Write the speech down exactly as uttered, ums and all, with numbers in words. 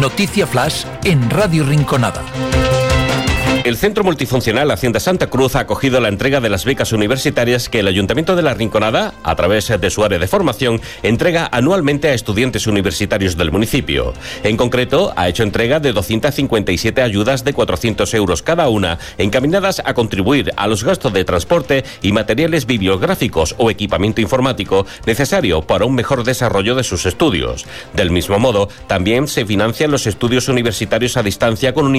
Noticia Flash en Radio Rinconada. El Centro Multifuncional Hacienda Santa Cruz ha acogido la entrega de las becas universitarias que el Ayuntamiento de La Rinconada, a través de su área de formación, entrega anualmente a estudiantes universitarios del municipio. En concreto, ha hecho entrega de doscientas cincuenta y siete ayudas de cuatrocientos euros cada una, encaminadas a contribuir a los gastos de transporte y materiales bibliográficos o equipamiento informático necesario para un mejor desarrollo de sus estudios. Del mismo modo, también se financian los estudios universitarios a distancia con un